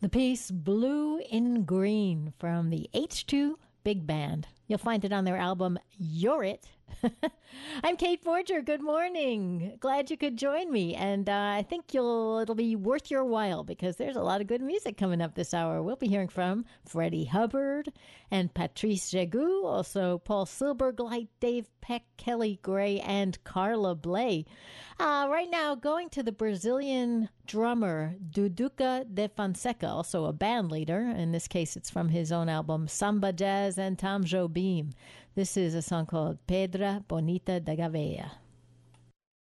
The piece Blue in Green from the H2 Big Band. You'll find it on their album You're It. I'm Kate Forger. Good morning. Glad you could join me. And I think it'll be worth your while because there's a lot of good music coming up this hour. We'll be hearing from Freddie Hubbard and Patrice Jegu, also Paul Silbergleit, Dave Peck, Kelly Gray, and Carla Bley. Right now, going to the Brazilian drummer Duduca de Fonseca, also a band leader. In this case, it's from his own album Samba Jazz and Tom Jobim. This is a song called Pedra Bonita da Gaveia.